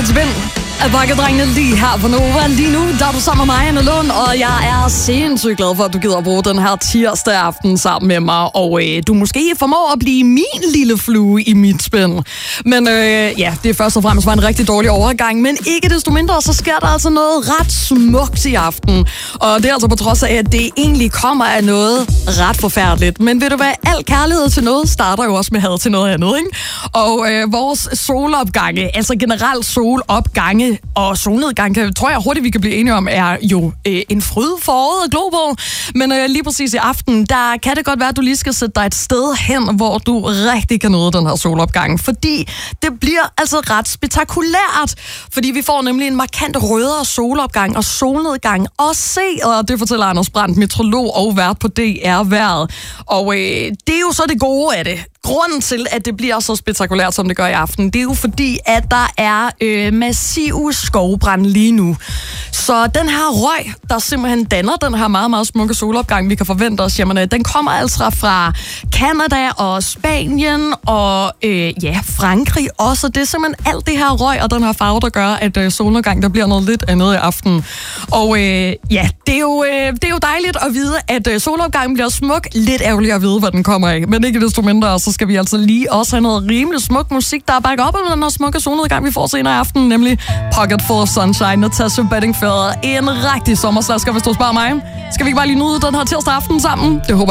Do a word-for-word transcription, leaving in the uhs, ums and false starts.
mit spil af bakkedrengene lige her på Nova. Lige nu, der er du sammen med mig, Anne Lund, og jeg er sindssygt glad for, at du gider at bruge den her tirsdag aften sammen med mig. Og øh, du måske formår at blive min lille flue i mit spil. Men øh, ja, det er først og fremmest var en rigtig dårlig overgang. Men ikke desto mindre, så sker der altså noget ret smukt i aften. Og det er altså på trods af, at det egentlig kommer af noget ret forfærdeligt. Men ved du hvad, al kærlighed til noget starter jo også med had til noget andet, ikke? Og øh, vores solopgange, altså generelt solopgange og solnedgang, kan, tror jeg hurtigt, vi kan blive enige om, er jo øh, en fryd for året at glo på. Men øh, lige præcis i aften, der kan det godt være, at du lige skal sætte dig et sted hen, hvor du rigtig kan nyde den her solopgang. Fordi det bliver altså ret spektakulært. Fordi vi får nemlig en markant rødere solopgang og solnedgang også se, og det fortæller Anders Brandt, meteorolog og vært på D R-vejret. Og øh, det er jo så det gode af det. Grunden til, at det bliver så spektakulært, som det gør i aften, det er jo fordi, at der er øh, massiv skovbrand lige nu. Så den her røg, der simpelthen danner den her meget, meget smukke solopgang, vi kan forvente os, jamen, den kommer altså fra Canada og Spanien og øh, ja, Frankrig også. Det er simpelthen alt det her røg og den her farve, der gør, at øh, solopgang, der bliver noget lidt andet i aften. Og øh, ja, det er, jo, øh, det er jo dejligt at vide, at øh, solopgangen bliver smuk. Lidt ærgerligt at vide, hvad den kommer af, men ikke desto mindre, så skal vi altså lige også have noget rimelig smuk musik, der er bakket op af den her smukke solnedgang, vi får senere i aften, nemlig Pocket Full of Sunshine, Natasha Bedingfield. En rigtig sommerslasker, hvis du spørger mig. Skal vi ikke bare lige nyde den her tirsdag aften sammen? Det håber